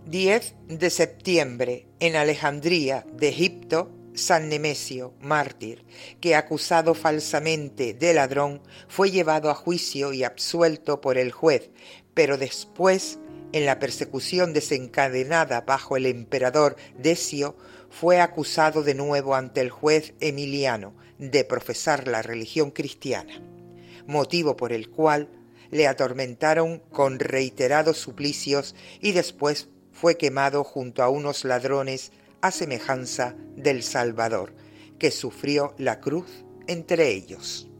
10 de septiembre, en Alejandría de Egipto, San Nemesio, mártir, que acusado falsamente de ladrón, fue llevado a juicio y absuelto por el juez, pero después, en la persecución desencadenada bajo el emperador Decio, fue acusado de nuevo ante el juez Emiliano de profesar la religión cristiana, motivo por el cual le atormentaron con reiterados suplicios y después fue quemado junto a unos ladrones a semejanza del Salvador, que sufrió la cruz entre ellos.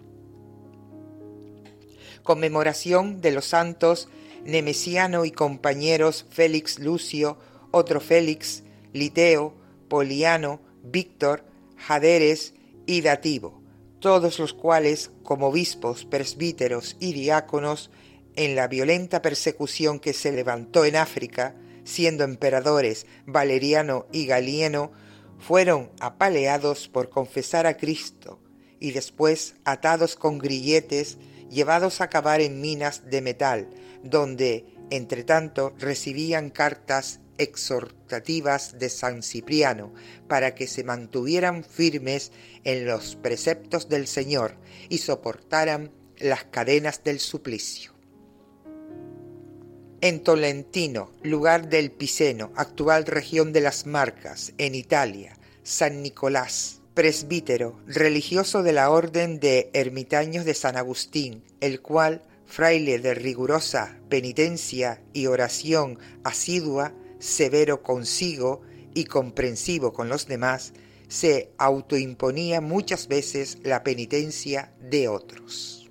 Conmemoración de los santos Nemesiano y compañeros Félix Lucio, otro Félix, Liteo, Poliano, Víctor, Jaderes y Dativo, todos los cuales, como obispos, presbíteros y diáconos, en la violenta persecución que se levantó en África, siendo emperadores Valeriano y Galieno, fueron apaleados por confesar a Cristo y después atados con grilletes, llevados a cavar en minas de metal, donde, entre tanto, recibían cartas exhortativas de San Cipriano para que se mantuvieran firmes en los preceptos del Señor y soportaran las cadenas del suplicio. En Tolentino, lugar del Piceno, actual región de las Marcas, en Italia, San Nicolás, presbítero, religioso de la Orden de Ermitaños de San Agustín, el cual, fraile de rigurosa penitencia y oración asidua, severo consigo y comprensivo con los demás, se autoimponía muchas veces la penitencia de otros.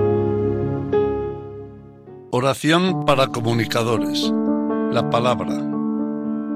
Oración para comunicadores. La palabra.